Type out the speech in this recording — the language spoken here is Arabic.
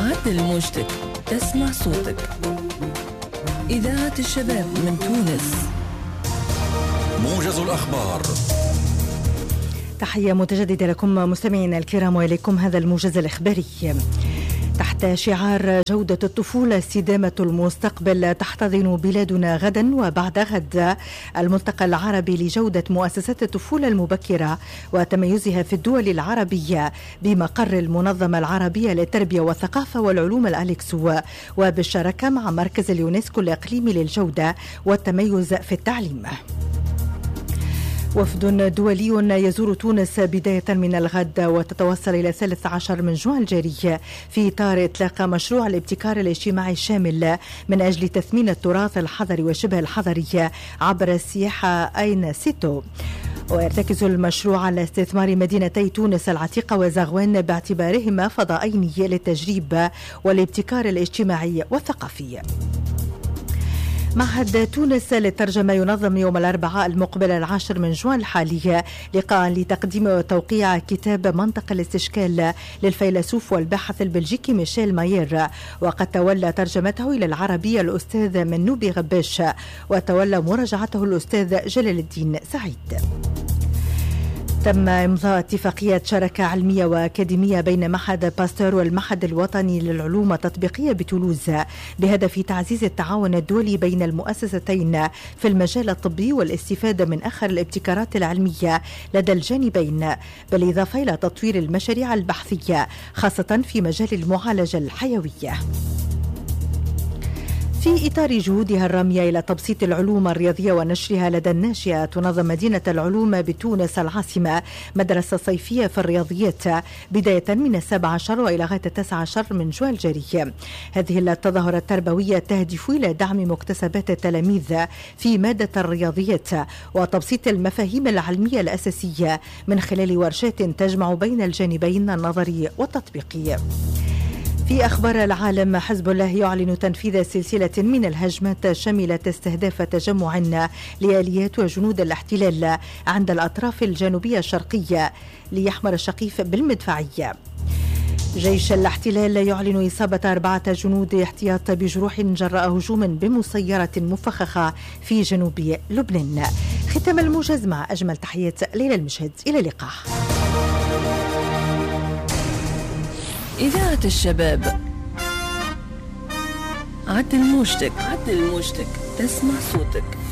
عدل موجتك، تسمع صوتك. إذاعة الشباب من تونس. موجز الأخبار. تحية متجددة لكم مستمعينا الكرام وإليكم هذا الموجز الإخباري. تحت شعار جودة الطفولة استدامة المستقبل، تحتضن بلادنا غدا وبعد غد الملتقى العربي لجودة مؤسسات الطفولة المبكرة وتميزها في الدول العربية بمقر المنظمة العربية للتربية والثقافة والعلوم الأليكسو، وبالشراكة مع مركز اليونسكو الإقليمي للجودة والتميز في التعليم. وفد دولي يزور تونس بداية من الغد وتتوصل إلى 13 من جوان الجاري في إطار إطلاق مشروع الابتكار الاجتماعي الشامل من أجل تثمين التراث الحضري وشبه الحضري عبر السياحة أين سيتو. ويرتكز المشروع على استثمار مدينتي تونس العتيقة وزغوان باعتبارهما فضائين للتجريب والابتكار الاجتماعي والثقافي. معهد تونس للترجمة ينظم يوم الأربعاء المقبل 10 من جوان الحالي لقاء لتقديم وتوقيع كتاب منطق الاستشكال للفيلسوف والباحث البلجيكي ميشيل ماير، وقد تولى ترجمته إلى العربية الأستاذ منوبي غباش، وتولى مراجعته الأستاذ جلال الدين سعيد. تم إمضاء اتفاقية شراكة علمية وأكاديمية بين معهد باستور والمعهد الوطني للعلوم التطبيقية بتولوز بهدف تعزيز التعاون الدولي بين المؤسستين في المجال الطبي والاستفادة من آخر الابتكارات العلمية لدى الجانبين، بالإضافة إلى تطوير المشاريع البحثية خاصة في مجال المعالجة الحيوية. في إطار جهودها الرامية إلى تبسيط العلوم الرياضية ونشرها لدى الناشئة، تنظم مدينة العلوم بتونس العاصمة مدرسة صيفية في الرياضيات بداية من 17 وإلى غاية 19 من جوان الجاري. هذه التظاهرة التربوية تهدف إلى دعم مكتسبات التلاميذ في مادة الرياضيات وتبسيط المفاهيم العلمية الأساسية من خلال ورشات تجمع بين الجانبين النظري والتطبيقي. في أخبار العالم، حزب الله يعلن تنفيذ سلسلة من الهجمات شملت استهداف تجمع لآليات وجنود الاحتلال عند الأطراف الجنوبية الشرقية ليحمر الشقيف بالمدفعية. جيش الاحتلال يعلن إصابة 4 جنود احتياط بجروح جراء هجوم بمسيرة مفخخة في جنوب لبنان. ختم الموجز مع أجمل تحيات ليلى المشهد، إلى اللقاء. إذاعة الشباب. عدل موجتك، تسمع صوتك.